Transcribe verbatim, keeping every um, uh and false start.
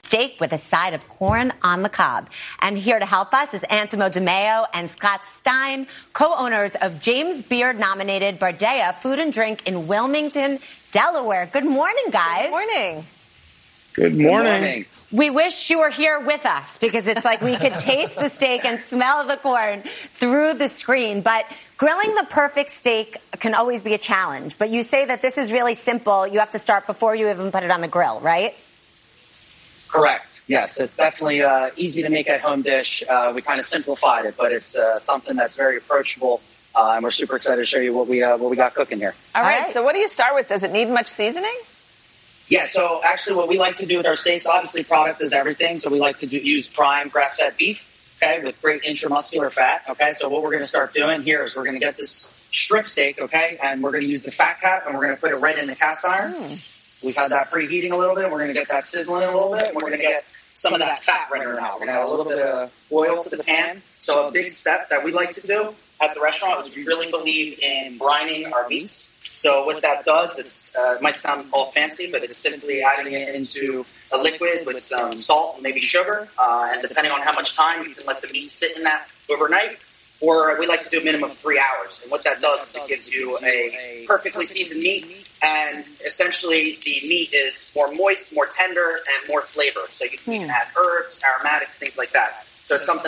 steak with a side of corn on the cob. And here to help us is Ansimo DeMeo and Scott Stein, co-owners of James Beard-nominated Bardea Food and Drink in Wilmington, Delaware. Good morning, guys. Good morning. Good morning. Good morning. We wish you were here with us because it's like we could taste the steak and smell the corn through the screen. But grilling the perfect steak can always be a challenge. But you say that this is really simple. You have to start before you even put it on the grill, right? Correct. Yes, it's definitely uh, easy to make at home dish. Uh, we kind of simplified it, but it's uh, something that's very approachable. Uh, and we're super excited to show you what we uh, what we got cooking here. All right, All right. So what do you start with? Does it need much seasoning? Yeah, so actually what we like to do with our steaks, obviously product is everything, so we like to do, use prime grass-fed beef, okay, with great intramuscular fat, okay? So what we're going to start doing here is we're going to get this strip steak, okay, and we're going to use the fat cap, and we're going to put it right in the cast iron. Mm. We've had that preheating a little bit. We're going to get that sizzling a little bit, and we're going to get some of that fat rendering out. We're going to add a little bit of oil to the pan. So a big step that we like to do at the restaurant is we really believe in brining our meats. So what that does, it's, uh, it might sound all fancy, but it's simply adding it into a liquid with some salt and maybe sugar. Uh, and depending on how much time, you can let the meat sit in that overnight. Or we like to do a minimum of three hours. And what that does is it gives you a perfectly seasoned meat. And essentially the meat is more moist, more tender, and more flavor. So you can, you can add herbs, aromatics, things like that. So it's something